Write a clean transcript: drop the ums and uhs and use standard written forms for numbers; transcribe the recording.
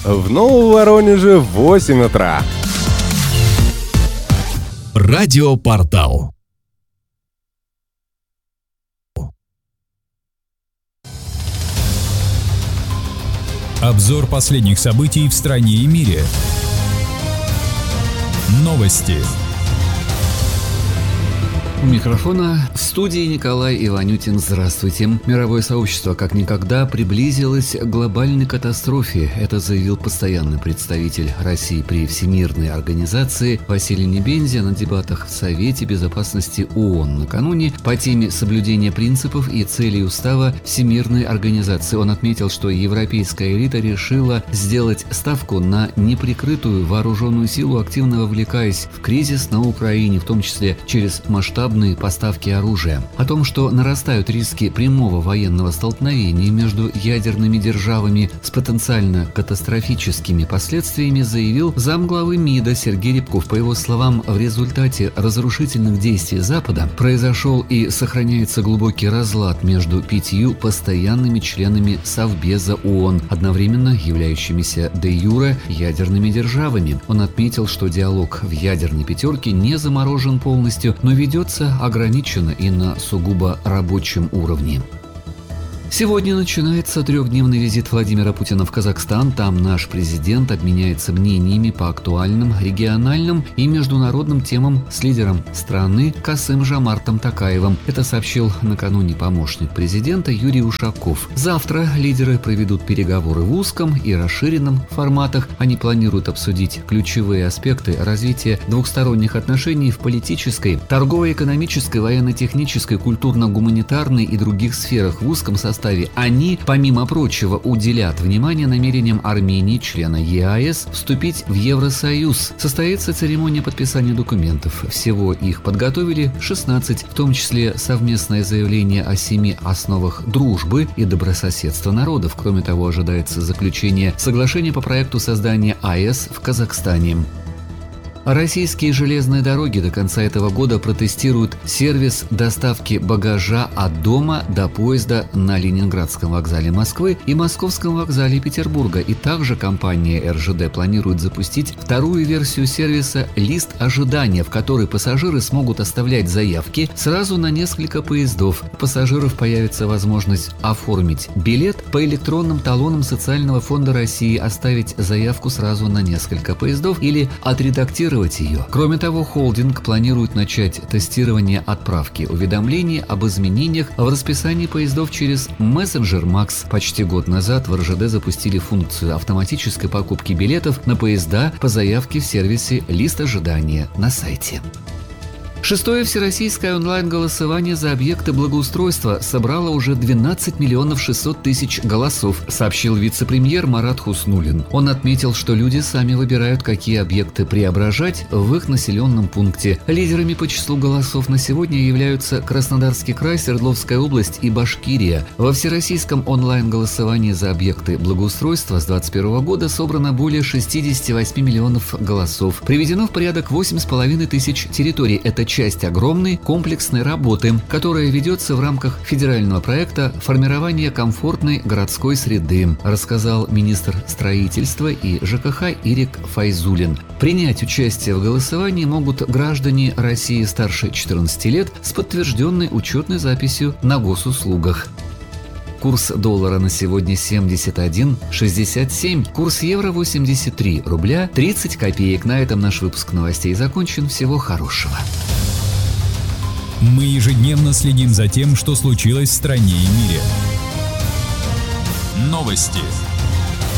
В Новом Воронеже в 8 утра. Радиопортал. Обзор последних событий в стране и мире. Новости. У микрофона в студии Николай Иванютин. Здравствуйте. Мировое сообщество как никогда приблизилось к глобальной катастрофе. Это заявил постоянный представитель России при Всемирной организации Василий Небензя на дебатах в Совете Безопасности ООН накануне по теме соблюдения принципов и целей устава Всемирной организации. Он отметил, что европейская элита решила сделать ставку на неприкрытую вооруженную силу, активно вовлекаясь в кризис на Украине, в том числе через масштабные поставки оружия. О том, что нарастают риски прямого военного столкновения между ядерными державами с потенциально катастрофическими последствиями, заявил замглавы МИДа Сергей Рябков. По его словам, в результате разрушительных действий Запада произошел и сохраняется глубокий разлад между 5 постоянными членами Совбеза ООН, одновременно являющимися де-юре ядерными державами. Он отметил, что диалог в ядерной пятерке не заморожен полностью, но ведется ограниченно и на сугубо рабочем уровне. Сегодня начинается 3-дневный визит Владимира Путина в Казахстан. Там наш президент обменяется мнениями по актуальным региональным и международным темам с лидером страны Касым-Жомартом Токаевым. Это сообщил накануне помощник президента Юрий Ушаков. Завтра лидеры проведут переговоры в узком и расширенном форматах. Они планируют обсудить ключевые аспекты развития двухсторонних отношений в политической, торгово-экономической, военно-технической, культурно-гуманитарной и других сферах. В узком составе они, помимо прочего, уделят внимание намерениям Армении, члена ЕАЭС, вступить в Евросоюз. Состоится церемония подписания документов. Всего их подготовили 16, в том числе совместное заявление о 7 основах дружбы и добрососедства народов. Кроме того, ожидается заключение соглашения по проекту создания АЭС в Казахстане. Российские железные дороги до конца этого года протестируют сервис доставки багажа от дома до поезда на Ленинградском вокзале Москвы и Московском вокзале Петербурга. И также компания РЖД планирует запустить вторую версию сервиса «Лист ожидания», в которой пассажиры смогут оставлять заявки сразу на несколько поездов. У пассажиров появится возможность оформить билет по электронным талонам Социального фонда России, оставить заявку сразу на несколько поездов или отредактировать ее. Кроме того, холдинг планирует начать тестирование отправки уведомлений об изменениях в расписании поездов через мессенджер МАКС. Почти год назад в РЖД запустили функцию автоматической покупки билетов на поезда по заявке в сервисе «Лист ожидания» на сайте. 6-е всероссийское онлайн-голосование за объекты благоустройства собрало уже 12 миллионов 600 тысяч голосов, сообщил вице-премьер Марат Хуснуллин. Он отметил, что люди сами выбирают, какие объекты преображать в их населенном пункте. Лидерами по числу голосов на сегодня являются Краснодарский край, Свердловская область и Башкирия. Во всероссийском онлайн-голосовании за объекты благоустройства с 2021 года собрано более 68 миллионов голосов. Приведено в порядок 8,5 тысяч территорий. Это часть огромной комплексной работы, которая ведется в рамках федерального проекта формирования комфортной городской среды, рассказал министр строительства и ЖКХ Ирик Файзуллин. Принять участие в голосовании могут граждане России старше 14 лет с подтвержденной учетной записью на госуслугах. Курс доллара на сегодня 71,67. Курс евро 83 рубля 30 копеек. На этом наш выпуск новостей закончен. Всего хорошего. Мы ежедневно следим за тем, что случилось в стране и мире. Новости.